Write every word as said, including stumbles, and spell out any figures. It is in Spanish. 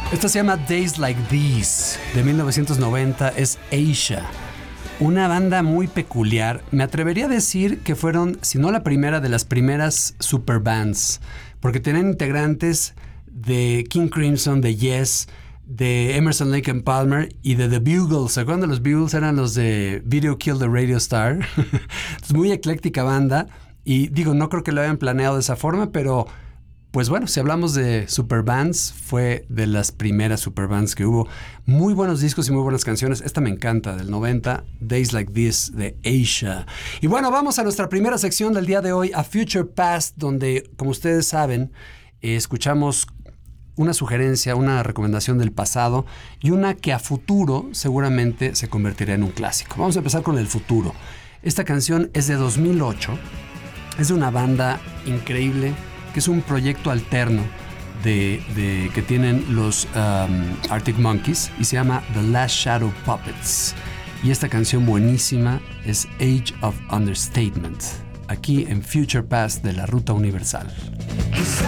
Esta se llama Days Like These, de mil novecientos noventa, es Asia. Una banda muy peculiar. Me atrevería a decir que fueron, si no la primera, de las primeras superbands, porque tenían integrantes de King Crimson, de Yes, de Emerson, Lake and Palmer y de The Bugles. ¿Se acuerdan de los Bugles? Eran los de Video Kill the Radio Star. Es muy ecléctica banda y digo, no creo que lo hayan planeado de esa forma, pero pues bueno, si hablamos de superbands, fue de las primeras superbands que hubo. Muy buenos discos y muy buenas canciones. Esta me encanta, del noventa, Days Like This, de Asia. Y bueno, vamos a nuestra primera sección del día de hoy, A Future Past, donde, como ustedes saben, eh, escuchamos una sugerencia, una recomendación del pasado y una que a futuro seguramente se convertirá en un clásico. Vamos a empezar con el futuro. Esta canción es de dos mil ocho. Es de una banda increíble, que es un proyecto alterno de, de, que tienen los um, Arctic Monkeys y se llama The Last Shadow Puppets. Y esta canción buenísima es Age of Understatement, aquí en Future Past de la Ruta Universal. Quizá